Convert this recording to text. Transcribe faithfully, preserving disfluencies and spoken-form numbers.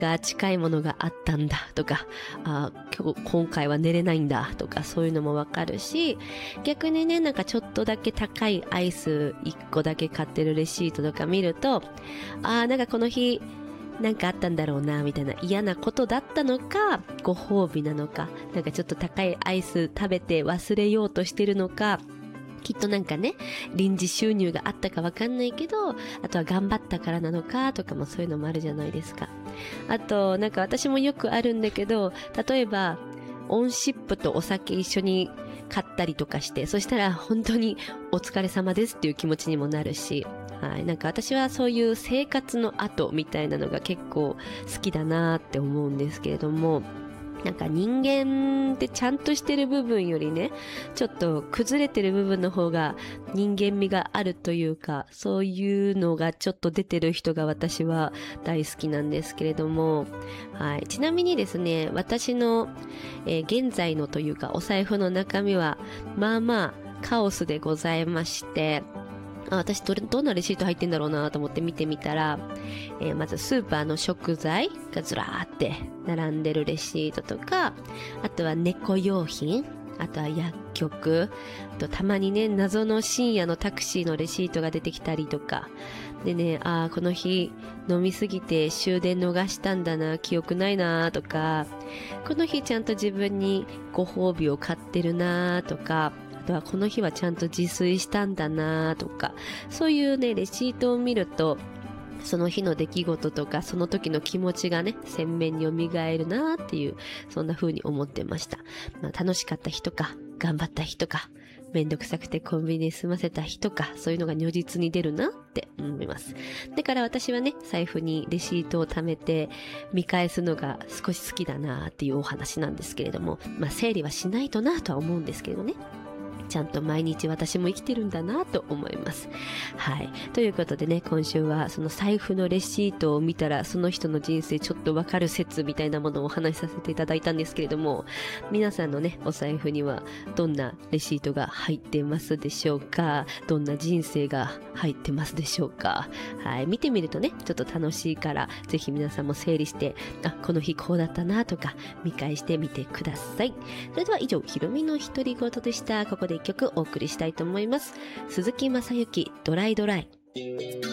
が近いものがあったんだとか、あ今日、今回は寝れないんだとか、そういうのもわかるし、逆にね、なんかちょっとだけ高いアイスいっこだけ買ってるレシートとか見ると、あーなんかこの日、なんかあったんだろうな、みたいな嫌なことだったのか、ご褒美なのか、なんかちょっと高いアイス食べて忘れようとしてるのか、きっとなんかね、臨時収入があったかわかんないけど、あとは頑張ったからなのかとかもそういうのもあるじゃないですか。あと、なんか私もよくあるんだけど、例えば、オンシップとお酒一緒に買ったりとかして、そしたら本当にお疲れ様ですっていう気持ちにもなるし、はい。なんか私はそういう生活の後みたいなのが結構好きだなって思うんですけれども、なんか人間ってちゃんとしてる部分よりね、ちょっと崩れてる部分の方が人間味があるというか、そういうのがちょっと出てる人が私は大好きなんですけれども、はい。ちなみにですね、私の、えー現在のというかお財布の中身は、まあまあカオスでございまして、あ私どれ、どんなレシート入ってんだろうなと思って見てみたら、えーまずスーパーの食材がずらーって並んでるレシートとか、あとは猫用品、あとは薬局、あとたまにね、謎の深夜のタクシーのレシートが出てきたりとか、でね、ああ、この日飲みすぎて終電逃したんだな、記憶ないなとか、この日ちゃんと自分にご褒美を買ってるなとか、あとはこの日はちゃんと自炊したんだなとか、そういうね、レシートを見ると、その日の出来事とか、その時の気持ちがね、鮮明に蘇るなっていう、そんな風に思ってました。まあ、楽しかった日とか、頑張った日とか、めんどくさくてコンビニで済ませた日とか、そういうのが如実に出るなって思います。だから私はね、財布にレシートを貯めて見返すのが少し好きだなっていうお話なんですけれども、まあ整理はしないとなとは思うんですけどね。ちゃんと毎日私も生きてるんだなと思います。はい。ということでね、今週はその財布のレシートを見たらその人の人生ちょっとわかる説みたいなものをお話しさせていただいたんですけれども、皆さんのね、お財布にはどんなレシートが入ってますでしょうか？どんな人生が入ってますでしょうか？はい。見てみるとね、ちょっと楽しいから、ぜひ皆さんも整理して、あ、この日こうだったなとか、見返してみてください。それでは以上、ひろみの独り言でした。ここで一曲お送りしたいと思います。鈴木雅之、ドライドライ。